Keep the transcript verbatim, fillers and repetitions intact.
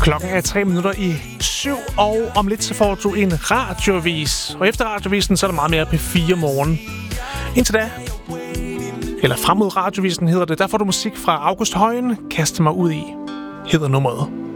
Klokken er tre minutter i syv, og om lidt så får du en radiovis. Og efter radiovisen, så er der meget mere P fire morgen. Indtil da, eller frem mod radiovisen hedder det, der får du musik fra August Højen. Kaste mig ud i, hedder nummeret.